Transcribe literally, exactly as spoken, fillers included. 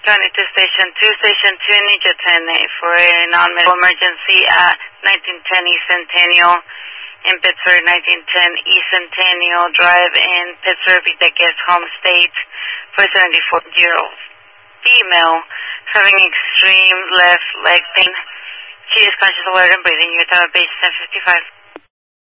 twenty-two Station two, Station two, need to attend for a non-medical emergency at nineteen ten East Centennial in Pittsburgh, nineteen ten East Centennial Drive in Pittsburgh, Viteques, home state, for a seventy-four-year-old female having extreme left leg pain. She is conscious, aware, and breathing. Your time of base ten fifty-five.